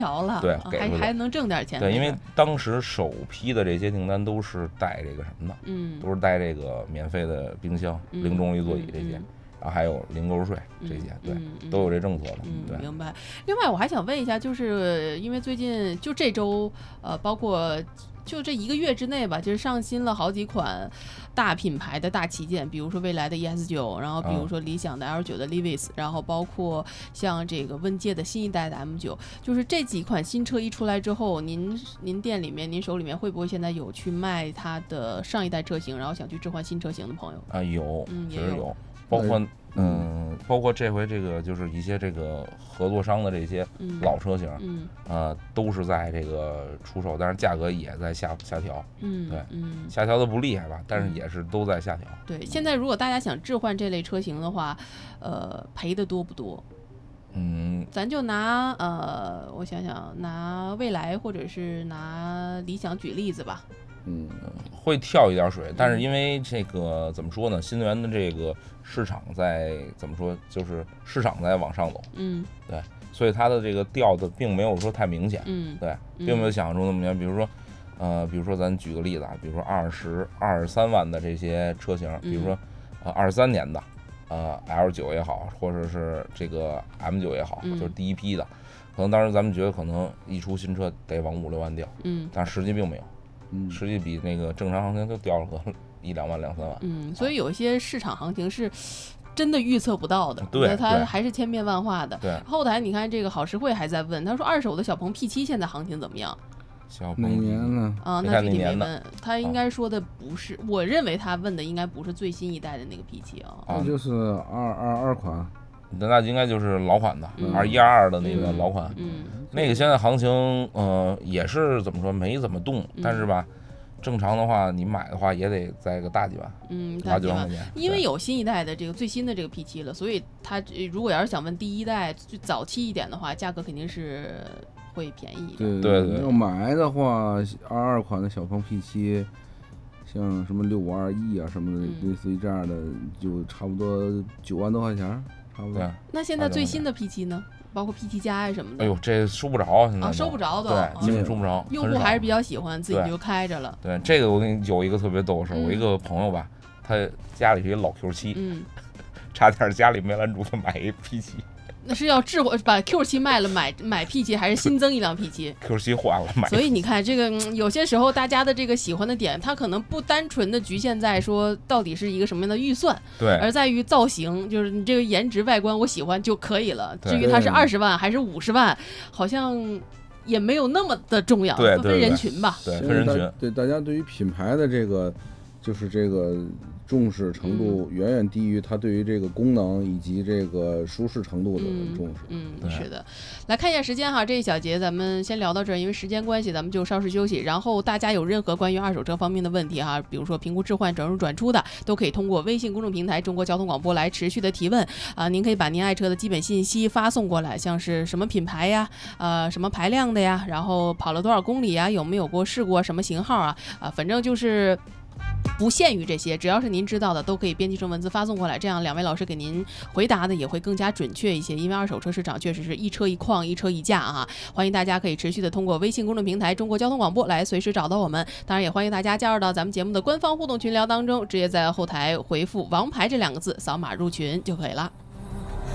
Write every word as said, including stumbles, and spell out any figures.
条了， 对，给还还能挣点钱。 对，因为当时首批的这些订单都是带这个什么的， 嗯， 都是带这个免费的冰箱、 嗯、 零重力座椅这些。 嗯嗯然后还有零购税这些，对， 嗯、 都有这政策的。 嗯， 对， 明白。另外，我还想问一下，就是因为最近就这周，呃，包括就这一个月之内吧，就是上新了好几款大品牌的大旗舰，比如说蔚来的 E S 九，然后比如说理想的 L 九的 Levis，、嗯、然后包括像这个温界的新一代的 M 九，就是这几款新车一出来之后，您您店里面、您手里面会不会现在有去卖它的上一代车型，然后想去置换新车型的朋友？ 啊，有， 嗯， 确实有。包括嗯，包括这回这个就是一些这个合作商的这些老车型， 嗯， 呃，都是在这个出售，但是价格也在下下调， 嗯， 对， 嗯， 下调的不厉害吧，但是也是都在下调。 对，现在如果大家想置换这类车型的话，呃，赔的多不多？ 嗯， 咱就拿呃，我想想，拿蔚来或者是拿理想举例子吧。 嗯，会跳一点水，但是因为这个怎么说呢？新能源的这个市场在怎么说，就是市场在往上走， 嗯， 对，所以它的这个调的并没有说太明显， 嗯， 对，并没有想象中那么明显。比如说，呃，比如说咱举个例子啊，比如说二十二十三万的这些车型，比如说呃二十三年的，呃 L 九也好，或者是这个 M 九也好， 嗯、 就是第一批的，可能当时咱们觉得可能一出新车得往五六万掉， 嗯， 但实际并没有。嗯，实际比那个正常行情都掉了个一两万两三万。 嗯，所以有一些市场行情是真的预测不到的， 对， 它还是千变万化的。 对， 后台你看这个好实惠还在问，他说二手的小鹏 P 七现在行情怎么样？ 小鹏哪年呢？ 啊，那具体没问，他应该说的不是，啊、我认为他问的应该不是最新一代的那个 P 七啊， 那就是二二二款。 那应该就是老款的，二一二二的那个老款， 嗯， 嗯那个现在行情，呃，也是怎么说，没怎么动， 嗯、 但是吧，正常的话，你买的话也得在个大几万， 嗯， 八九万块钱， 因为有新一代的这个最新的这个 P 七了，所以它如果要是想问第一代最早期一点的话，价格肯定是会便宜一点。 对对对， 要买的话，二二款的小鹏 P 七。像什么六五二 E 啊什么的，类似于这样的，就差不多九万多块钱，差不多。 那现在最新的 P 七呢？包括 P 七加呀什么的。 哎呦，这收不着，现在啊，收不着都， 对，基本收不着。 用户还是比较喜欢，自己就开着了。 对，这个我跟你有一个特别逗的事儿， 嗯、 我一个朋友吧，他家里是一老 Q 七， 嗯， 差点家里没拦住他买一 P 七。 那是要置换把 Q 七卖了买买 P 七，还是新增一辆 P 七 ？Q 七换了买。 所以你看，这个、嗯、有些时候大家的这个喜欢的点，它可能不单纯的局限在说到底是一个什么样的预算， 对， 而在于造型，就是你这个颜值外观我喜欢就可以了。至于它是二十万还是五十万，好像也没有那么的重要， 对， 分人群吧。 对，分人群。 对，大家对于品牌的这个就是这个。重视程度远远低于它对于这个功能以及这个舒适程度的重视。 嗯，嗯是的。来看一下时间哈，这一小节咱们先聊到这儿，因为时间关系，咱们就稍事休息。然后大家有任何关于二手车方面的问题哈，比如说评估置换、转入转出的，都可以通过微信公众平台中国交通广播来持续的提问啊、呃。您可以把您爱车的基本信息发送过来，像是什么品牌呀，呃，什么排量的呀，然后跑了多少公里呀，有没有过事故啊，什么型号啊，啊、呃，反正就是。不限于这些，只要是您知道的，都可以编辑成文字发送过来，这样两位老师给您回答的也会更加准确一些。因为二手车市场确实是一车一况，一车一价啊！欢迎大家可以持续的通过微信公众平台中国交通广播来随时找到我们。当然也欢迎大家加入到咱们节目的官方互动群聊当中，直接在后台回复王牌这两个字，扫码入群就可以了。